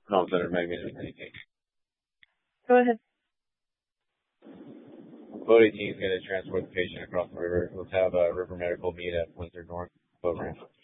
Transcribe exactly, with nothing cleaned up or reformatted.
Call Center Magnetic thinking. Go ahead. Boat eighteen is going to transport the patient across the river. Let's have a river medical meet at Windsor North boat ramp.